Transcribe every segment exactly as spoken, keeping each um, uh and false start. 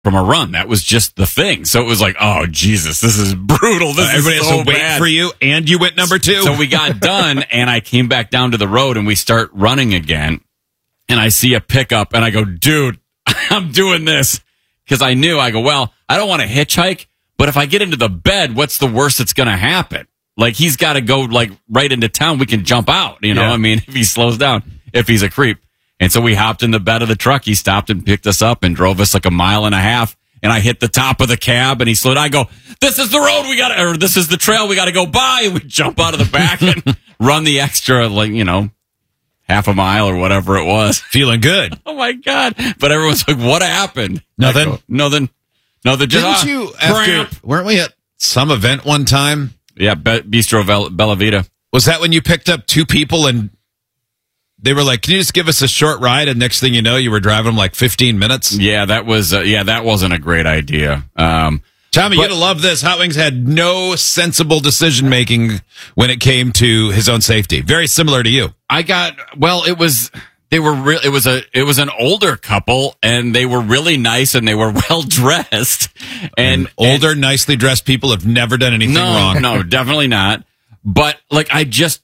from a run. That was just the thing. So it was like, oh, Jesus, this is brutal. This uh, everybody is has so to wait bad. for you, and you went number two. So we got done, and I came back down to the road, and we start running again. And I see a pickup, and I go, dude, I'm doing this. Because I knew, I go, well, I don't want to hitchhike, but if I get into the bed, what's the worst that's going to happen? Like, he's got to go, like, right into town. We can jump out, you know? Yeah. I mean, if he slows down, if he's a creep. And so we hopped in the bed of the truck. He stopped and picked us up and drove us like a mile and a half. And I hit the top of the cab, and he slowed. I go, this is the road we got to, or this is the trail we got to go by. And we jump out of the back and run the extra, like, you know, half a mile or whatever it was. Feeling good. Oh, my God. But everyone's like, what happened? Nothing? Go, nothing. Nothing. Just, Didn't ah, you, after, cramp. weren't we at some event one time? Yeah, Be- Bistro Vel- Bella Vita. Was that when you picked up two people and they were like, can you just give us a short ride? And next thing you know, you were driving them like fifteen minutes. Yeah, that was, uh, yeah, that wasn't a great idea. Um, Tommy, but- you're going to love this. Hot Wings had no sensible decision making when it came to his own safety. Very similar to you. I got, well, it was, they were real, it was a, it was an older couple, and they were really nice, and they were well dressed. And, And older, and, nicely dressed people have never done anything no, wrong. no, definitely not. But like, I just,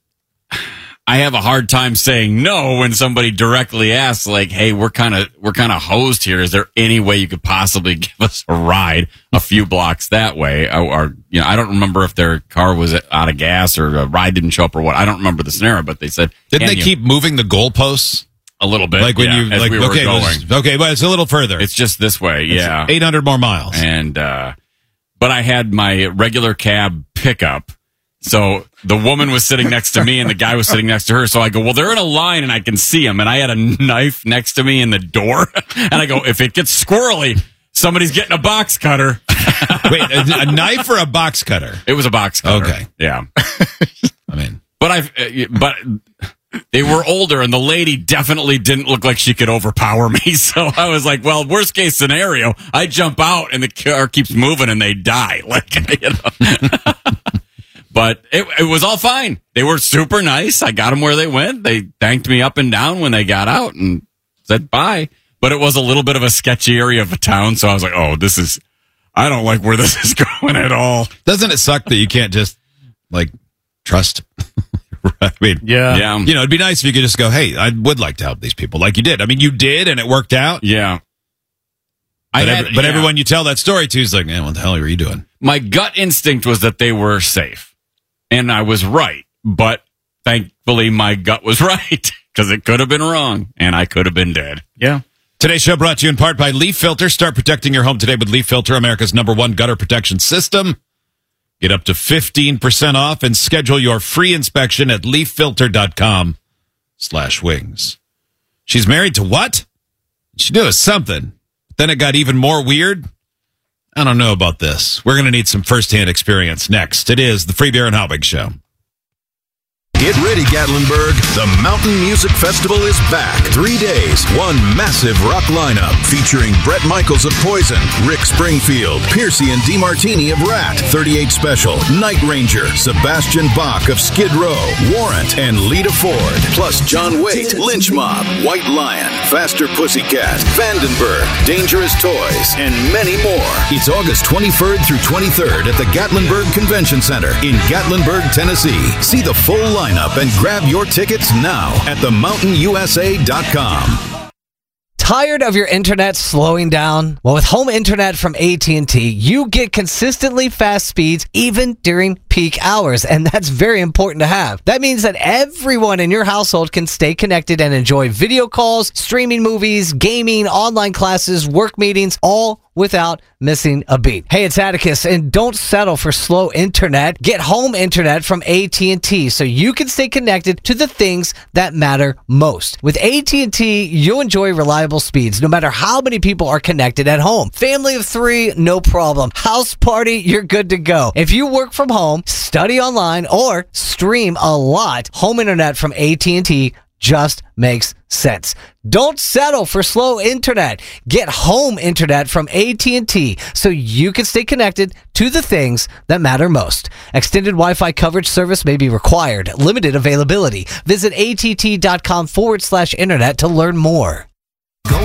I have a hard time saying no when somebody directly asks, like, hey, we're kind of, we're kind of hosed here. Is there any way you could possibly give us a ride a few blocks that way? Or, or you know, I don't remember if their car was out of gas or a ride didn't show up or what. I don't remember the scenario, but they said, Didn't "Can they you-" keep moving the goalposts? a little bit? Like when yeah, you, as like, we were okay, going. let's- okay, but it's a little further. It's just this way. Yeah. eight hundred more miles. And, uh, but I had my regular cab pickup. So the woman was sitting next to me and the guy was sitting next to her. So I go, well, they're in a line and I can see them. And I had a knife next to me in the door. And I go, if it gets squirrely, somebody's getting a box cutter. Wait, a, a knife or a box cutter? It was a box cutter. Okay. Yeah. I mean, But I, but they were older, and the lady definitely didn't look like she could overpower me. So I was like, well, worst case scenario, I jump out and the car keeps moving and they die. Like, you know. But it, it was all fine. They were super nice. I got them where they went. They thanked me up and down when they got out and said bye. But it was a little bit of a sketchy area of a town. So I was like, oh, this is, I don't like where this is going at all. doesn't it suck that you can't just, like, trust? I mean, Yeah. Yeah. you know, it'd be nice if you could just go, hey, I would like to help these people like you did. I mean, you did, and it worked out. Yeah. But, I had, every, but yeah. everyone you tell that story to is like, man, what the hell are you doing? My gut instinct was that they were safe. And I was right. But thankfully, my gut was right. Because it could have been wrong. And I could have been dead. Yeah. Today's show brought to you in part by Leaf Filter. Start protecting your home today with Leaf Filter, America's number one gutter protection system. Get up to fifteen percent off and schedule your free inspection at leaffilter.com slash wings. She's married to what? She knew it was something. Then it got even more weird. I don't know about this. We're going to need some firsthand experience next. It is the Free Beer and Hot Wings Show. Get ready, Gatlinburg. The Mountain Music Festival is back. Three days, one massive rock lineup featuring Bret Michaels of Poison, Rick Springfield, Piercy and DeMartini of Rat, thirty-eight Special, Night Ranger, Sebastian Bach of Skid Row, Warrant, and Lita Ford. Plus John Waite, Lynch Mob, White Lion, Faster Pussycat, Vandenberg, Dangerous Toys, and many more. It's August twenty-third through twenty-third at the Gatlinburg Convention Center in Gatlinburg, Tennessee. See the full lineup and grab your tickets now at the mountain u s a dot com. Tired of your internet slowing down? Well, with home internet from A T and T, you get consistently fast speeds even during peak hours, and that's very important to have. That means that everyone in your household can stay connected and enjoy video calls, streaming movies, gaming, online classes, work meetings, all without missing a beat. Hey, it's Atticus, and don't settle for slow internet. Get home internet from A T and T so you can stay connected to the things that matter most. With A T and T, you'll enjoy reliable speeds no matter how many people are connected at home. Family of three, no problem. House party, you're good to go. If you work from home, study online, or stream a lot, home internet from A T and T just makes sense. Don't settle for slow internet. Get home internet from A T and T so you can stay connected to the things that matter most. Extended Wi-Fi coverage service may be required. Limited availability. Visit att.com forward slash internet to learn more. Going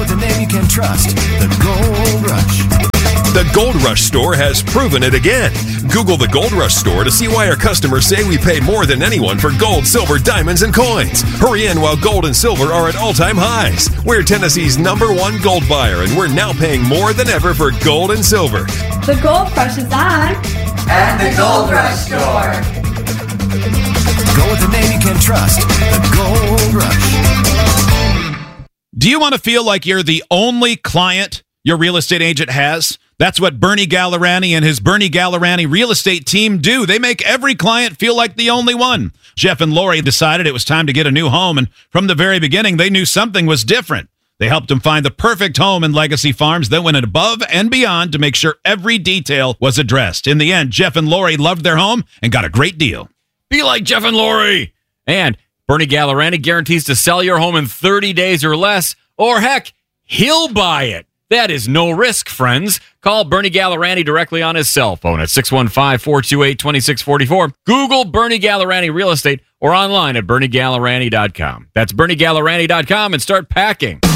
with a name you can trust, the Gold Rush. The Gold Rush store has proven it again. Google the Gold Rush store to see why our customers say we pay more than anyone for gold, silver, diamonds, and coins. Hurry in while gold and silver are at all-time highs. We're Tennessee's number one gold buyer, and we're now paying more than ever for gold and silver. The Gold Rush is on at the Gold Rush store. Go with the name you can trust, the Gold Rush. Do you want to feel like you're the only client your real estate agent has? That's what Bernie Gallerani and his Bernie Gallerani real estate team do. They make every client feel like the only one. Jeff and Lori decided it was time to get a new home, and from the very beginning, they knew something was different. They helped them find the perfect home in Legacy Farms, then went above and beyond to make sure every detail was addressed. In the end, Jeff and Lori loved their home and got a great deal. Be like Jeff and Lori. And Bernie Gallerani guarantees to sell your home in thirty days or less, or heck, he'll buy it. That is no risk, friends. Call Bernie Gallerani directly on his cell phone at six one five, four two eight, two six four four. Google Bernie Gallerani Real Estate or online at bernie gallerani dot com. That's bernie gallerani dot com and start packing.